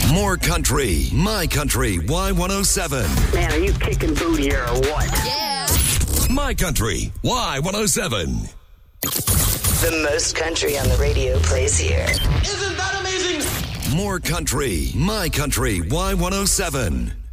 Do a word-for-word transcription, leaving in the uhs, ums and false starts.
More country. My Country Y one oh seven. Man, are you kicking booty here or what? Yeah. My Country Y one oh seven. The most country on the radio plays here. Isn't that amazing? More country. My Country Y one oh seven.